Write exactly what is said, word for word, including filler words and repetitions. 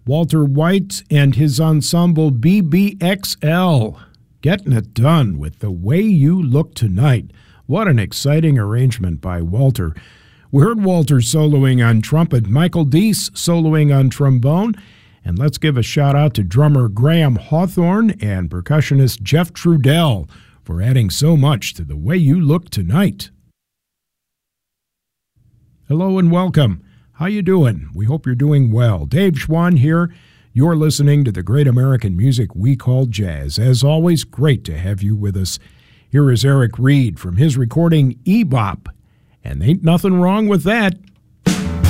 Walter White and his ensemble B B X L, getting it done with The Way You Look Tonight. What an exciting arrangement by Walter. We heard Walter soloing on trumpet, Michael Deese soloing on trombone, and let's give a shout out to drummer Graham Hawthorne and percussionist Jeff Trudell for adding so much to The Way You Look Tonight. Hello and welcome. How you doing? We hope you're doing well. Dave Schwann here. You're listening to the great American music we call jazz. As always, great to have you with us. Here is Eric Reed from his recording E-Bop. And ain't nothing wrong with that.